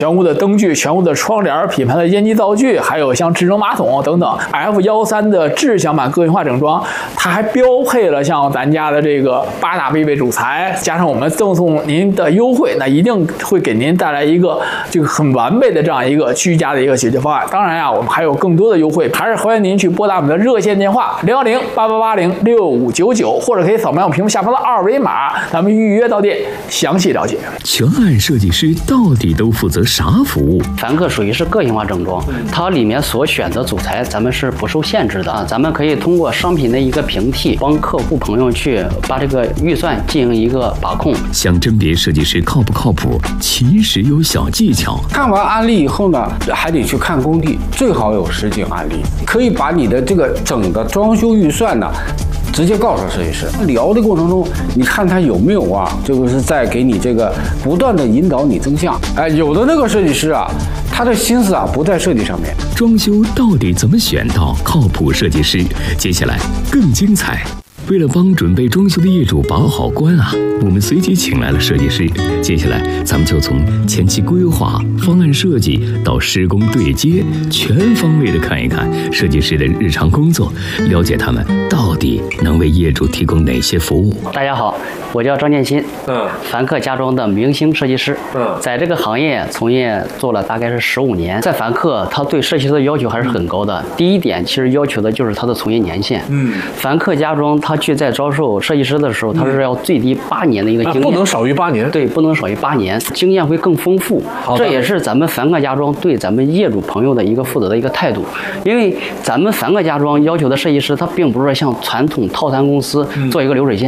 全屋的灯具、全屋的窗帘、品牌的烟机灶具，还有像智能马桶等等。F13的智享版个性化整装，它还标配了像咱家的这个8W位主材，加上我们赠送您的优惠，那一定会给您带来一个这个很完备的这样一个居家的一个解决方案。当然呀，我们还有更多的优惠，还是欢迎您去拨打我们的热线电话010-8880-6599，或者可以扫描我们屏幕下方的2维码，咱们预约到店详细了解。 全案设计师到底都负责啥服务？ 凡客属于是个性化整装，它里面所选择主材咱们是不受限制的啊，咱们可以通过商品的一个平替，帮客户朋友去把这个预算进行一个把控。 想甄别设计师靠不靠谱，其实有小技巧。 看完案例以后呢，还得去看工地，最好有实景案例，可以把你的这个整个装修预算呢直接告诉设计师。聊的过程中，你看他有没有啊，这个是在给你这个不断的引导你增项。有的那个设计师啊，他的心思啊不在设计上面。 装修到底怎么选到靠谱设计师？接下来更精彩。为了帮准备装修的业主把好关啊，我们随即请来了设计师。接下来咱们就从前期规划、方案设计到施工对接，全方位的看一看设计师的日常工作，了解他们到底能为业主提供哪些服务。 大家好，我叫张建新，凡客家装的明星设计师，在这个行业从业做了大概是15年。在凡客，他对设计师的要求还是很高的。第一点，其实要求的就是他的从业年限。凡客家装他去在招收设计师的时候，他是要最低8年的一个经验， 不能少于8年。 对，不能少于8年，经验会更丰富。这也是咱们凡客家装对咱们业主朋友的一个负责的一个态度。因为咱们凡客家装要求的设计师，他并不是像传统套餐公司做一个流水线。